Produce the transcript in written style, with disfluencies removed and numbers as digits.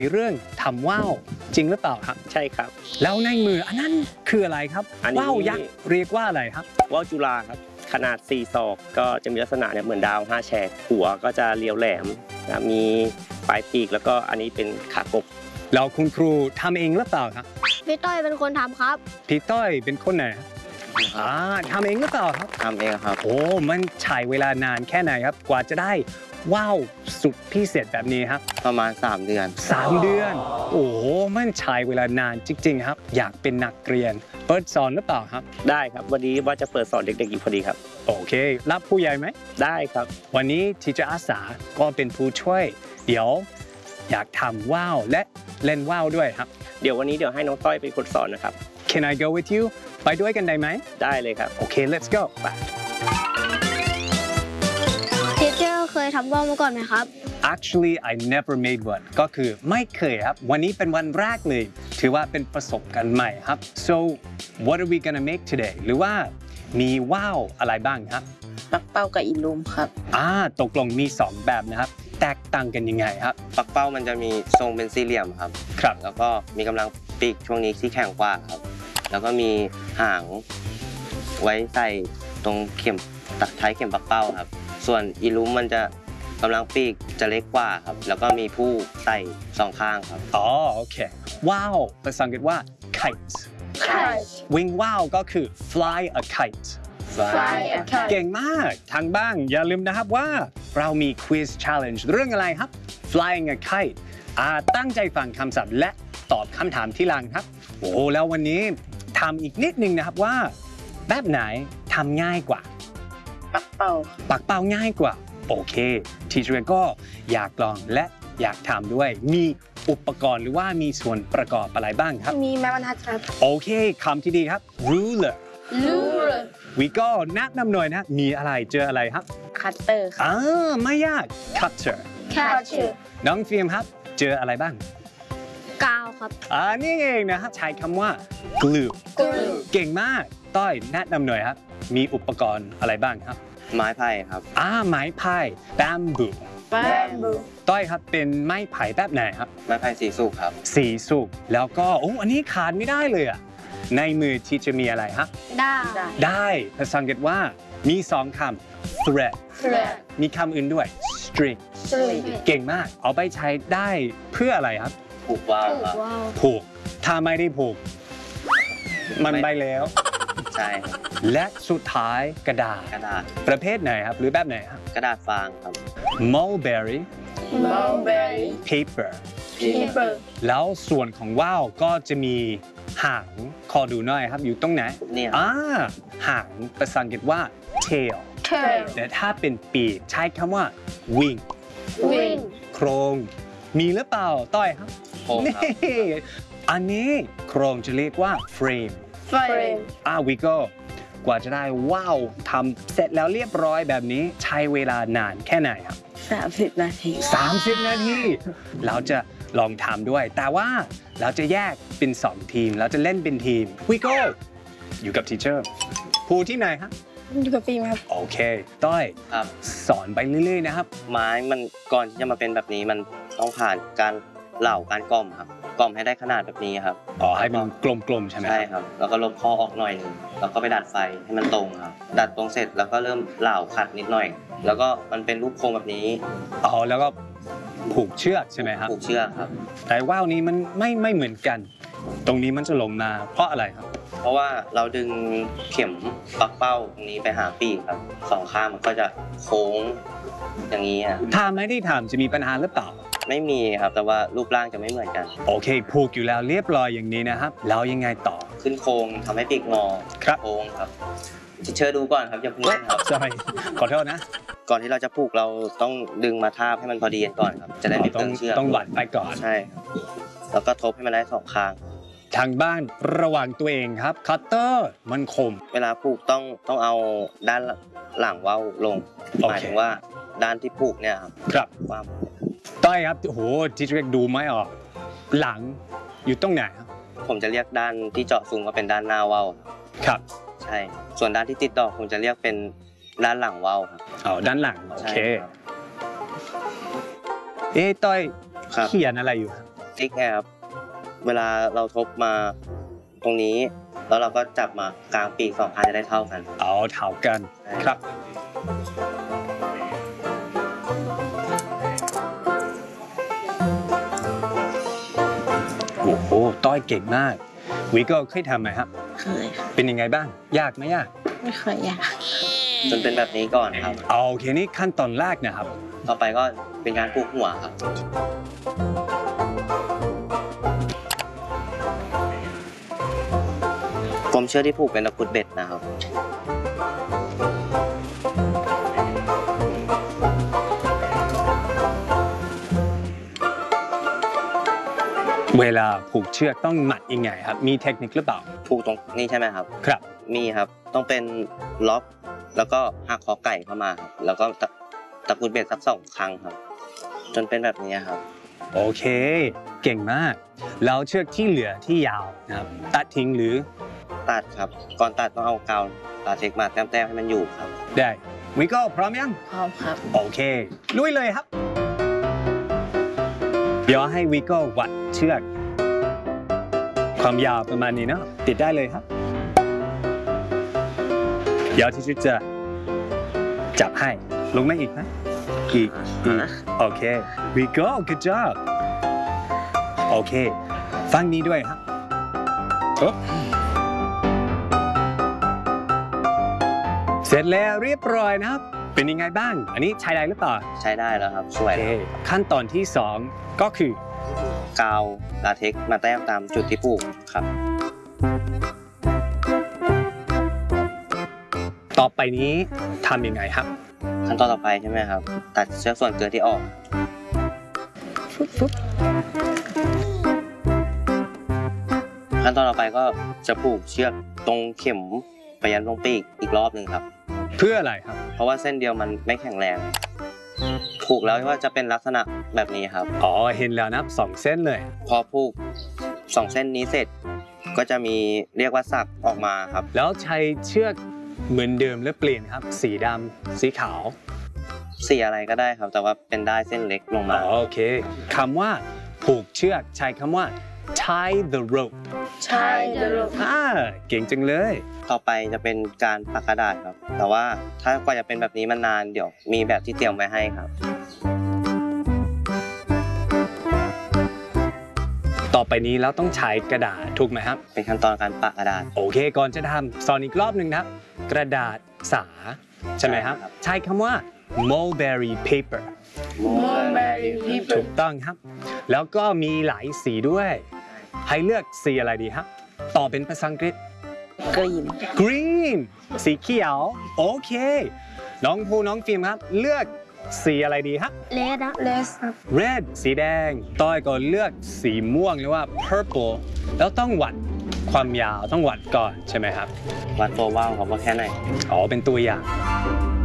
เรื่องทำว่าวจริงหรือเปล่าครับใช่ครับแล้วในมืออันนั้นคืออะไรครับว่าวยักษ์เรียกว่าอะไรครับว่าวจุฬาครับขนาด4 ศอกก็จะมีลักษณะเนี่ยเหมือนดาว5 แฉกหัวก็จะเรียวแหลมนะมีปลายปีกแล้วก็อันนี้เป็นขากบแล้วคุณครูทำเองหรือเปล่าครับพี่ต้อยเป็นคนทำครับพี่ต้อยเป็นคนไหนทำเองหรือเปล่าครับทำเองครับโอ้มันใช้เวลานานแค่ไหนครับกว่าจะได้ว่าวสุดพิเศษแบบนี้ครับประมาณ3 เดือน 3 เดือนโอ้มันใช้เวลานานจริงๆครับอยากเป็นนักเรียนเปิดสอนหรือเปล่าครับได้ครับวันนี้ว่าจะเปิดสอนเด็กๆอยู่พอดีครับโอเครับผู้ใหญ่ไหมได้ครับวันนี้ทีเจอร์อาสาก็เป็นผู้ช่วยเดี๋ยวอยากทำว่าวและเล่นว่าวด้วยครับเดี๋ยววันนี้ให้น้องต้อยเป็นคนสอนนะครับ Can I go with you ไปด้วยกันได้ไหมได้เลยครับโอเค let's go ไปทีเจอร์เคยทำว่าวมาก่อนไหมครับ Actually I never made one ก็คือไม่เคยครับวันนี้เป็นวันแรกเลยถือว่าเป็นประสบการณ์ใหม่ครับ so what are we gonna make today หรือว่ามีว่าวอะไรบ้างครับปักเป้ากับอีลูมครับตกลงมี2แบบนะครับแตกต่างกันยังไงครับปักเป้ามันจะมีทรงเป็นสี่เหลี่ยมครับครับแล้วก็มีกำลังปีกช่วงนี้ที่แข็งกว่าครับแล้วก็มีหางไว้ใส่ตรงเข็มท้ายเข็มปักเป้าครับส่วนอีลูมมันจะกำลังปีกจะเล็กกว่าครับแล้วก็มีผู้ใส่2 ข้างครับโอเคว่าวภาษาอังกฤษว่า kite วิ่งว่าวก็คือ fly a kite เก่งมากทางบ้านอย่าลืมนะครับว่าเรามี quiz challenge เรื่องอะไรครับ flying a kite ตั้งใจฟังคำศัพท์และตอบคำถามที่หลังครับแล้ววันนี้ทำอีกนิดนึงนะครับว่าแบบไหนทำง่ายกว่าปักเป้าง่ายกว่าโอเคทีเชอร์ก็อยากลองและอยากทำด้วยมีอุปกรณ์หรือว่ามีส่วนประกอบอะไรบ้างครับมีไม้บรรทัดครับโอเคคำที่ดีครับ ruler วิก็แนะนำหน่อยนะมีอะไรเจออะไรครับ cutter ครับไม่ยาก cutter น้องฟิล์มครับเจออะไรบ้างกาวครับนี่เองนะครับใช้คำว่า glue เก่งมากต้อยแนะนำหน่อยครับมีอุปกรณ์อะไรบ้างครับไม้ไผ่ครับไม้ไผ่ bamboo ต้อยครับเป็นไม้ไผ่แบบไหนครับไม้ไผ่สีสุกครับสีสุกแล้วก็อันนี้ขาดไม่ได้เลยในมือที่จะมีอะไรฮะได้ภาษาอังกฤษว่ามี2 คำ thread มีคำอื่นด้วย string เก่งมากเอาไปใช้ได้เพื่ออะไรครับผูกว่าวผูกถ้าไม่ได้ผูกมันไปแล้วใช่และสุดท้ายกระดาษประเภทไหนครับหรือแบบไหนครับกระดาษฟางครับ mulberry paper แล้วส่วนของว่าวก็จะมีหางขอดูหน่อยครับอยู่ตรงไหนเนี่ยหางภาษาอังกฤษว่า tail แต่ถ้าเป็นปีกใช้คำว่า wing โครงมีหรือเปล่าต้อยครับนี่อันนี้โครงจะเรียกว่า frame วิโก้กว่าจะได้ว่าวทำเสร็จแล้วเรียบร้อยแบบนี้ใช้เวลานานแค่ไหนครับ 30 นาทีเราจะลองทำด้วยแต่ว่าเราจะแยกเป็น2 ทีมเราจะเล่นเป็นทีมวิโก้อยู่กับทีเชอร์ภูที่ไหนครับอยู่กับฟิล์มครับโอเคต้อยสอนไปเรื่อยๆนะครับไม้มันก่อนที่จะมาเป็นแบบนี้มันต้องผ่านการเหล่าการกล่อมครับกล่อมให้ได้ขนาดแบบนี้ครับให้มันกลมๆใช่ไหมใช่ครับแล้วก็ลบข้อออกหน่อยนึงแล้วก็ไปดัดไฟให้มันตรงครับดัดตรงเสร็จแล้วก็เริ่มเหล่าขัดนิดหน่อยแล้วก็มันเป็นรูปโค้งแบบนี้แล้วก็ผูกเชือกใช่ไหมครับผูกเชือกครับแต่ว่าวนี้มันไม่เหมือนกันตรงนี้มันจะลงมาเพราะอะไรครับเพราะว่าเราดึงเข็มปักเป้าตรงนี้ไปหาปีกครับ2 ข้างมันก็จะโค้งอย่างนี้ถ้าไม่ได้ทำจะมีปัญหาหรือเปล่าไม่มีครับแต่ว่ารูปร่างจะไม่เหมือนกันโอเคผูกอยู่แล้วเรียบร้อยอย่างนี้นะครับแล้วยังไงต่อขึ้นโค้งทำให้ปีกงอโค้งครับเชิญดูก่อนครับอย่าเพิ่งเล่นครับใช่ขอโทษนะก่อนที่เราจะผูกเราต้องดึงมาทาบให้มันพอดีกันก่อนครับจะได้ไม่เปลืองเชือกต้องวัดไปก่อนใช่แล้วก็ทบให้มันได้2 ข้างทางบ้านระวังตัวเองครับคัตเตอร์มันคมเวลาผูกต้องเอาด้านหลังว่าวลงหมายถึงว่าด้านที่ผูกเนี่ยครับความต้อยครับที่เรียกดูไม่ออกหลังอยู่ตรงไหนครับผมจะเรียกด้านที่เจาะซุงว่าเป็นด้านหน้าว่าวครับใช่ส่วนด้านที่ติดดอกผมจะเรียกเป็นด้านหลังว่าวครับด้านหลังโอเคต้อยเขียนอะไรอยู่ครับติ๊กไงครับ เวลาเราทบมาตรงนี้ แล้วเราก็จับมากลางปีก2 อันจะได้เท่ากันเอาเท่ากันครับ โอ้โห ต้อยเก่งมาก วิโก้เคยทำไหมครับเคยค่ะเป็นยังไงบ้าง ยากไหมยากไม่เคยอยากจนเป็นแบบนี้ก่อนครับเอาโอเคนี่ขั้นตอนแรกนะครับต่อไปก็เป็นการผูกหัวครับ กลมเชือกที่ผูกเป็นตะกรุดเบ็ดนะครับเวลาผูกเชือกต้องมัดยังไงครับ มีเทคนิคหรือเปล่าผูกตรงนี้ใช่ไหมครับครับมีครับ ต้องเป็นล็อกแล้วก็หักคอไก่เข้ามาครับ แล้วก็ตะกรุดเบ็ดสัก2 ครั้งครับ จนเป็นแบบนี้ครับโอเค เก่งมาก แล้วเชือกที่เหลือที่ยาวนะครับ ตัดทิ้งหรือตัดครับ ก่อนตัดต้องเอากาวลาเทกซ์มาแต้มๆให้มันอยู่ครับได้ วิโก้พร้อมยังพร้อมครับโอเค ลุยเลยครับ เดี๋ยวให้วิโก้วัดเชือก ความยาวประมาณนี้เนาะติดได้เลยครับ เดี๋ยวที่ชุดจะจับให้ ลงมาอีกนะอีกโอเค วิโก้ good job โอเค ฟังนี้ด้วยครับโอ๊ะเสร็จแล้วเรียบร้อยนะครับ เป็นยังไงบ้าง อันนี้ใช้ได้หรือเปล่าใช้ได้แล้วครับ สวโอย เคแล้วขั้นตอนที่ 2 ก็คือกาวลาเทกซ์มาแต้มตามจุดที่ผูกครับต่อไปนี้ทำยังไงครับขั้นตอนต่อไปใช่ไหมครับ ตัดเชือกส่วนเกินที่ออกฟุ๊บฟุ๊บขั้นตอนต่อไปก็จะผูกเชือกตรงเข็มไปยันตรงปีกอีกรอบหนึ่งครับเพื่ออะไรครับเพราะว่าเส้นเดียวมันไม่แข็งแรง ผูกแล้วก็จะเป็นลักษณะแบบนี้ครับอ๋อ เห็นแล้วนะครับ2 เส้นเลยพอผูก2 เส้นนี้เสร็จ ก็จะมีเรียกว่าสักออกมาครับแล้วใช้เชือกเหมือนเดิมหรือเปลี่ยนครับ สีดำสีขาวสีอะไรก็ได้ครับ แต่ว่าเป็นได้เส้นเล็กลงอ๋มาอโอเคคำว่าผูกเชือกใช้คำว่า tie the rope ใช่เดี๋ยวลูกเก่งจังเลยต่อไปจะเป็นการปักกระดาษครับ แต่ว่าถ้ากว่าจะเป็นแบบนี้มันนานเดี๋ยวมีแบบที่เตรียมไว้ให้ครับต่อไปนี้เราต้องใช้กระดาษถูกไหมครับเป็นขั้นตอนการปักกระดาษโอเค ก่อนจะทำสอนอีกรอบหนึ่งนะครับ กระดาษสาใช่ไหมครับใช่ครับใช้คำว่า mulberry paper ถูกต้องครับ แล้วก็มีหลายสีด้วย ให้เลือกสีอะไรดีครับ ต่อเป็นภาษาอังกฤษกรีน green สีเขียว โอเค น้องภูน้องฟิล์มครับ เลือกสีอะไรดีครับเลดนะเลสครับ red สีแดง ต้อยก็เลือกสีม่วงหรือว่า purple แล้วต้องวัดความยาวต้องวัดก่อนใช่ไหมครับวัดตัวว่าวครับว่าแค่ไหนอ๋อ เป็นตัวอย่าง